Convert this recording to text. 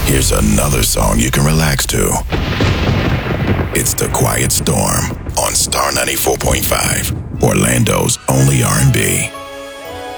Here's another song you can relax to. It's The Quiet Storm on Star 94.5, Orlando's only R&B.